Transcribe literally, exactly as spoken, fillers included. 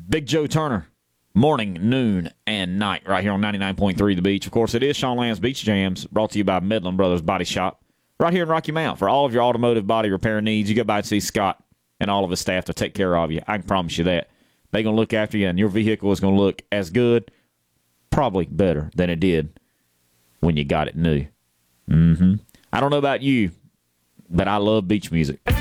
Big Joe Turner, morning, noon, and night, right here on ninety-nine point three The Beach. Of course, it is Sean Lamb's Beach Jams, brought to you by Midland Brothers Body Shop, right here in Rocky Mount. For all of your automotive body repair needs, you go by and see Scott and all of his staff to take care of you. I can promise you that. They're going to look after you, and your vehicle is going to look as good, probably better than it did when you got it new. Mm-hmm. I don't know about you, but I love beach music.